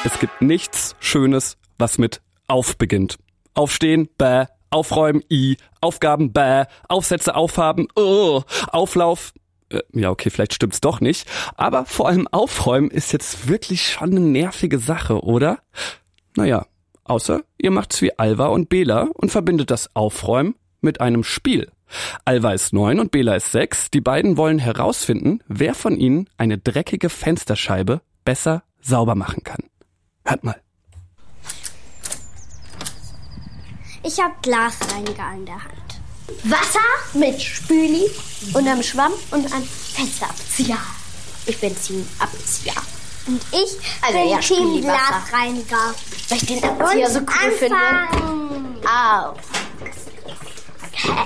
Es gibt nichts Schönes, was mit auf beginnt. Aufstehen, bäh. Aufräumen, i. Aufgaben, bäh. Aufsätze, aufhaben, Auflauf. Ja, okay, vielleicht stimmt's doch nicht. Aber vor allem Aufräumen ist jetzt wirklich schon eine nervige Sache, oder? Naja, außer ihr macht's wie Alva und Bela und verbindet das Aufräumen mit einem Spiel. Alva ist 9 und Bela ist 6. Die beiden wollen herausfinden, wer von ihnen eine dreckige Fensterscheibe besser sauber machen kann. Hört mal. Ich habe Glasreiniger in der Hand. Wasser mit Spüli und einem Schwamm und einem Fensterabzieher. Ich bin Team Abzieher. Und ich bin Team Glasreiniger. Weil ich den Abzieher so cool finde. Auf. Okay.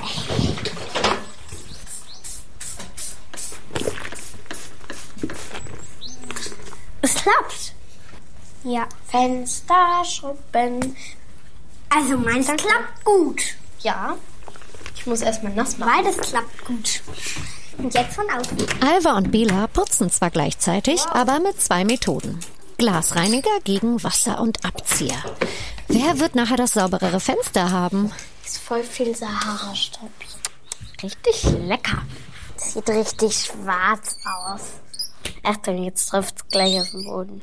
Es klappt. Ja. Fenster schrubben. Also meins klappt gut. Ja. Ich muss erstmal nass machen. Beides klappt gut. Und jetzt von außen. Alva und Bela putzen zwar gleichzeitig, aber mit 2 Methoden. Glasreiniger gegen Wasser und Abzieher. Wer wird nachher das sauberere Fenster haben? Ist voll viel Sahara-Staub. Richtig lecker. Sieht richtig schwarz aus. Achtung, jetzt trifft es gleich auf den Boden.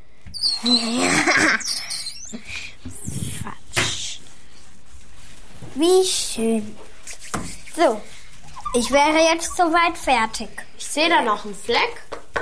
Quatsch. Wie schön. So, ich wäre jetzt soweit fertig. Ich sehe da noch einen Fleck.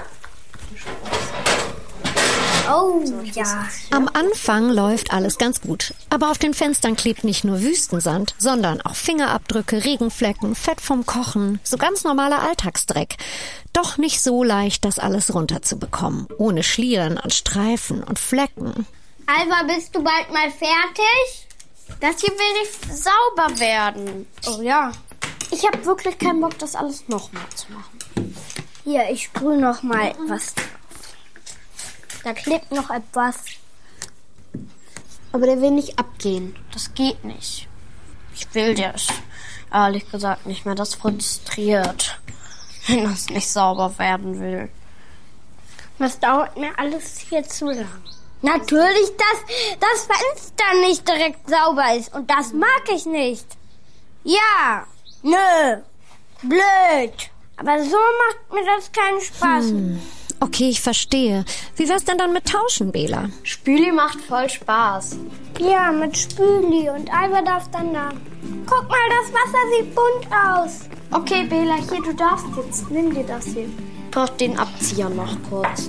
Oh, ja. Am Anfang läuft alles ganz gut. Aber auf den Fenstern klebt nicht nur Wüstensand, sondern auch Fingerabdrücke, Regenflecken, Fett vom Kochen, so ganz normaler Alltagsdreck. Doch nicht so leicht, das alles runterzubekommen. Ohne Schlieren und Streifen und Flecken. Alva, bist du bald mal fertig? Das hier will nicht sauber werden. Oh ja. Ich habe wirklich keinen Bock, das alles nochmal zu machen. Hier, ich sprühe noch mal was drauf. Da klebt noch etwas. Aber der will nicht abgehen. Das geht nicht. Ich will das ehrlich gesagt nicht mehr. Das frustriert, wenn das nicht sauber werden will. Das dauert mir alles hier zu lang. Natürlich, dass das Fenster nicht direkt sauber ist. Und das mag ich nicht. Ja, nö, blöd. Aber so macht mir das keinen Spaß. Okay, ich verstehe. Wie wär's denn dann mit Tauschen, Bela? Spüli macht voll Spaß. Ja, mit Spüli. Und Alva darf dann da. Guck mal, das Wasser sieht bunt aus. Okay, Bela, hier, du darfst jetzt. Nimm dir das hier. Ich brauch den Abzieher noch kurz.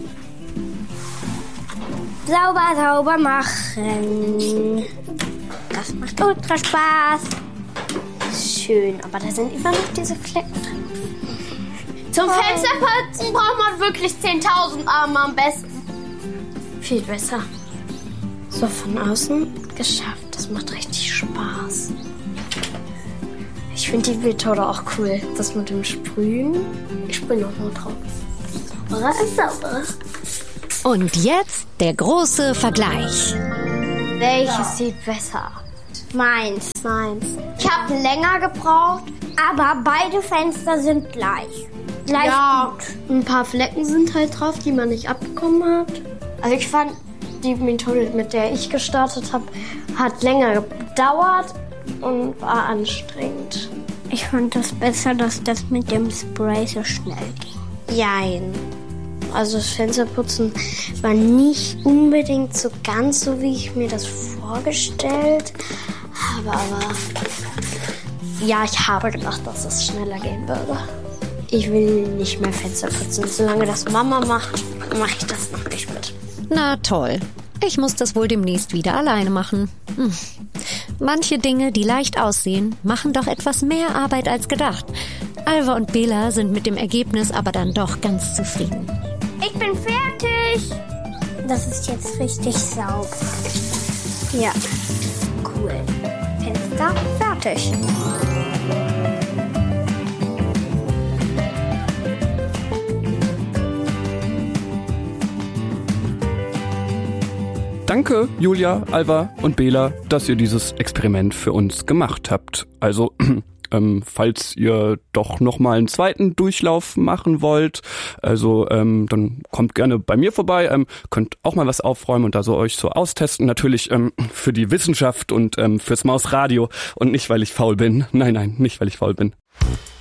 Sauber machen. Das macht ultra Spaß. Schön, aber da sind immer noch diese Flecken drin. Zum Fensterputzen braucht man wirklich 10.000 Arme am besten. Viel besser. So, von außen geschafft. Das macht richtig Spaß. Ich finde die Methode auch cool. Das mit dem Sprühen. Ich sprühe noch mal drauf. Sauberer ist sauberer. Und jetzt der große Vergleich. Welches sieht besser? Meins. Ich habe länger gebraucht. Aber beide Fenster sind gleich. Gleich gut. Ein paar Flecken sind halt drauf, die man nicht abbekommen hat. Also ich fand, die Methode, mit der ich gestartet habe, hat länger gedauert und war anstrengend. Ich fand das besser, dass das mit dem Spray so schnell ging. Jein. Also das Fensterputzen war nicht unbedingt so ganz so, wie ich mir das vorgestellt habe. Aber ja, ich habe gedacht, dass es schneller gehen würde. Ich will nicht mehr Fenster putzen. Solange das Mama macht, mache ich das noch nicht mit. Na toll. Ich muss das wohl demnächst wieder alleine machen. Manche Dinge, die leicht aussehen, machen doch etwas mehr Arbeit als gedacht. Alva und Bela sind mit dem Ergebnis aber dann doch ganz zufrieden. Ich bin fertig. Das ist jetzt richtig sauber. Ja, cool. Fenster fertig. Danke, Julia, Alva und Bela, dass ihr dieses Experiment für uns gemacht habt. Also, falls ihr doch nochmal einen zweiten Durchlauf machen wollt. Also dann kommt gerne bei mir vorbei, könnt auch mal was aufräumen und da so euch so austesten. Natürlich für die Wissenschaft und fürs Mausradio und nicht, weil ich faul bin. Nein, nicht, weil ich faul bin.